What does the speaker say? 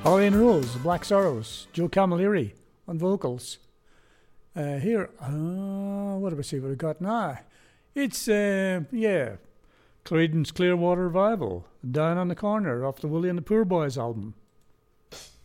Orion Rose, Black Sorrows, Joe Camilleri on vocals. Here, what do we see what we got now? It's, Creedence Clearwater Revival, Down on the Corner off the Willie and the Poor Boys album.